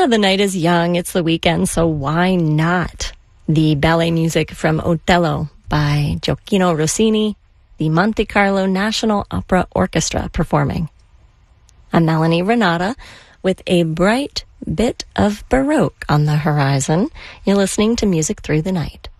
Yeah, the night is young. It's the weekend, so why not? The ballet music from Otello by Gioacchino Rossini, the Monte Carlo National Opera Orchestra performing. I'm Melanie Renata with a bright bit of Baroque on the horizon. You're listening to Music Through the Night.